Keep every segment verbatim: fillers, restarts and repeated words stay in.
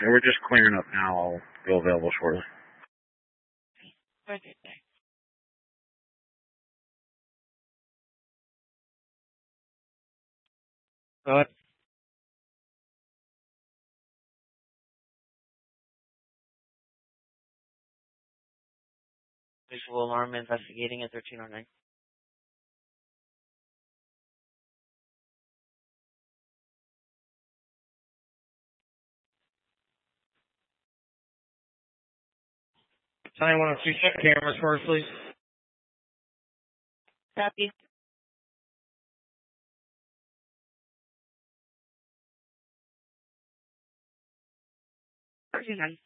Yeah, we're just clearing up now. I'll be available shortly. Okay. There. Go ahead. Visual alarm investigating at thirteen oh nine. I want to see check cameras first, please. Copy. thirteen oh nine.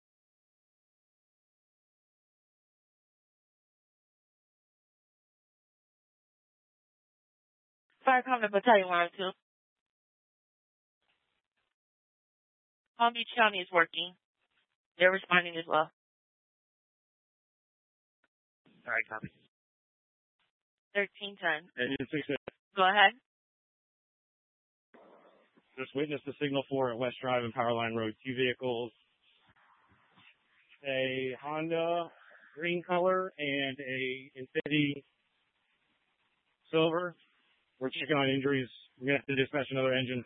Fire Company Battalion one oh two. Palm Beach County is working. They're responding as well. All right, copy. thirteen ten. Engine six. Go ahead. Just witnessed the signal for at West Drive and Powerline Road. Two vehicles, a Honda green color and a Infiniti silver. We're checking on injuries. We're going to have to dispatch another engine.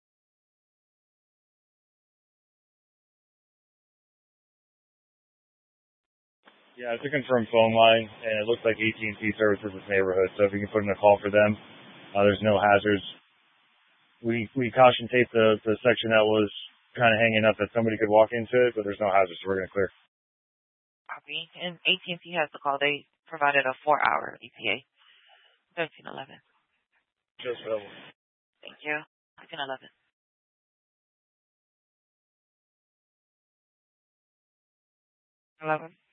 Yeah, it's a confirmed phone line, and it looks like A T and T services this neighborhood, so if you can put in a call for them, uh, there's no hazards. We we caution tape the, the section that was kind of hanging up that somebody could walk into it, but there's no hazards, so we're going to clear. Copy. And A T and T has the call. They provided a four-hour E T A. thirteen eleven. Just available. Thank you. thirteen eleven. eleven.